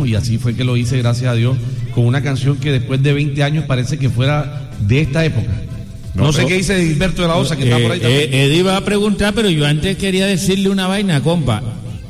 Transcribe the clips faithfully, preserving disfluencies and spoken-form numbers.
y así fue que lo hice, gracias a Dios, con una canción que después de veinte años parece que fuera de esta época. No, no sé qué dice Gilberto de la Osa, que eh, está por ahí también. Eh, Eddie va a preguntar, pero yo antes quería decirle una vaina, compa.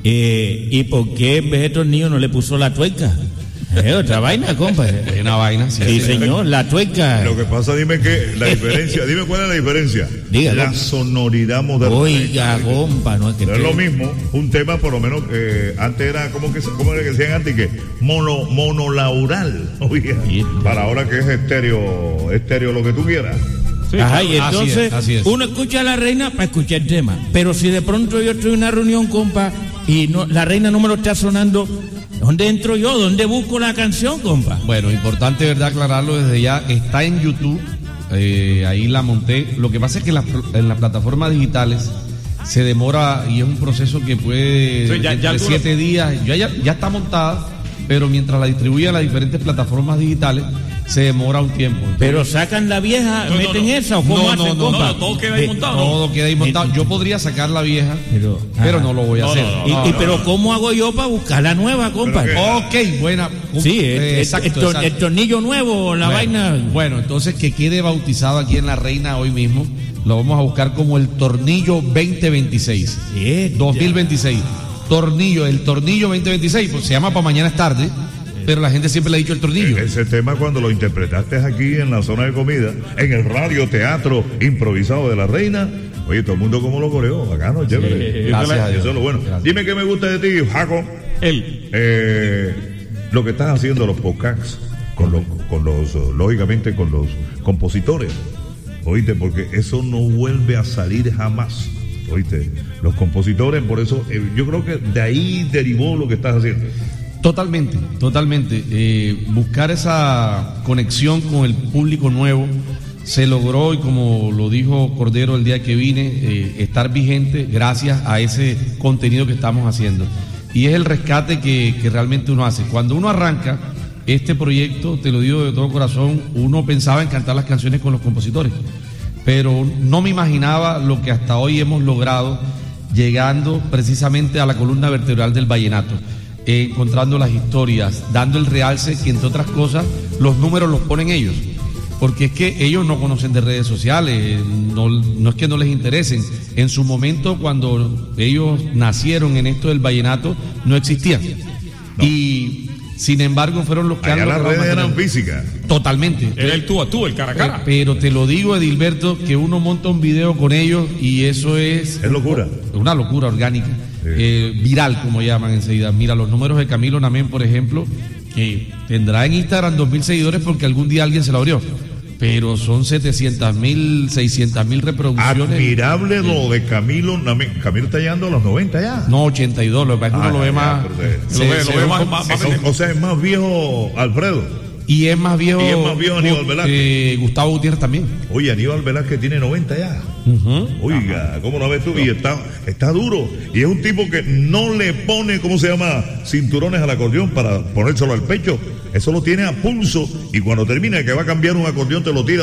Eh, ¿Y por qué en vez de tornillo no le puso la tuerca? Es otra vaina, compa. Es una vaina, sí. Sí, señor, la tuerca. Lo que pasa, dime que la diferencia, dime cuál es la diferencia. Diga, la sonoridad moderna. Oiga, compa, no es que no es lo mismo, un tema por lo menos, eh, antes era, ¿cómo que cómo era que decían antes? Que mono, monolaural. Oiga, sí, para ahora que es estéreo, estéreo lo que tú quieras. Sí, ajá, y entonces así es, así es. Uno escucha a la reina para escuchar el tema, pero si de pronto yo estoy en una reunión, compa, y no, la reina no me lo está sonando, ¿dónde entro yo? ¿Dónde busco la canción, compa? Bueno, importante, verdad, aclararlo desde ya, está en YouTube, eh, ahí la monté. Lo que pasa es que en, la, en las plataformas digitales se demora y es un proceso que puede sí, ya, ya de siete días, ya, ya, ya está montada, pero mientras la distribuyen a las diferentes plataformas digitales, se demora un tiempo. Entonces, pero sacan la vieja, no, meten no, no. esa o cómo no, hacen, no, compa. No, no, todo queda ahí montado. Todo queda ahí montado. Yo podría sacar la vieja, pero, pero no lo voy a no, hacer. No, no, y, no, y, no, pero no. ¿Cómo hago yo para buscar la nueva, compa? Ok, buena. Sí, eh, exacto, el, tor, exacto. el tornillo nuevo, la bueno, vaina. Bueno, entonces que quede bautizado aquí en La Reina hoy mismo. Lo vamos a buscar como el tornillo veinte veintiséis. Sí, dos mil veintiséis. Tornillo, el tornillo veinte veintiséis, pues se llama Para Mañana es Tarde. Pero la gente siempre le ha dicho el tornillo. Ese tema cuando lo interpretaste aquí en la zona de comida, en el radio teatro improvisado de La Reina, oye, todo el mundo como lo coreó, bacano, chévere. Sí, gracias a Dios. Eso es lo bueno. Gracias. Dime qué me gusta de ti, Jaco. Él. Eh, lo que estás haciendo los podcasts, con los, con los, lógicamente con los compositores, oíste, porque eso no vuelve a salir jamás. Oíste, los compositores, por eso, eh, yo creo que de ahí derivó lo que estás haciendo. Totalmente, totalmente. Eh, buscar esa conexión con el público nuevo se logró y como lo dijo Cordero el día que vine, eh, estar vigente gracias a ese contenido que estamos haciendo. Y es el rescate que, que realmente uno hace. Cuando uno arranca este proyecto, te lo digo de todo corazón, uno pensaba en cantar las canciones con los compositores, pero no me imaginaba lo que hasta hoy hemos logrado llegando precisamente a la columna vertebral del vallenato. Eh, encontrando las historias, dando el realce que entre otras cosas los números los ponen ellos, porque es que ellos no conocen de redes sociales, no, no es que no les interesen. En su momento cuando ellos nacieron en esto del vallenato no existían, no. Y sin embargo fueron los que allá han las redes eran físicas. Totalmente. Era el tú a tú, el cara a cara. Eh, pero te lo digo, Edilberto, que uno monta un video con ellos y eso es... Es locura. Una locura orgánica. Sí. Eh, viral, como llaman enseguida. Mira, los números de Camilo Namén, por ejemplo, que tendrá en Instagram dos mil seguidores porque algún día alguien se lo abrió, pero son setecientas mil, seiscientas mil reproducciones. Admirable lo de Camilo Namén. Camilo está llegando a los noventa ya. No, ochenta y dos, lo que pasa es que uno ah, lo ve ya, más... Se, lo ve, se lo ve más, más, más o, o sea, es más viejo Alfredo. Y es más viejo, y es más viejo Aníbal Velázquez. Eh, Gustavo Gutiérrez también. Oye, Aníbal Velázquez tiene noventa ya. Uh-huh. Oiga, ajá. ¿Cómo lo ves tú? No. Y está, está duro. Y es un tipo que no le pone, ¿cómo se llama? Cinturones al acordeón para ponérselo al pecho. Eso lo tiene a pulso. Y cuando termina que va a cambiar un acordeón, te lo tira.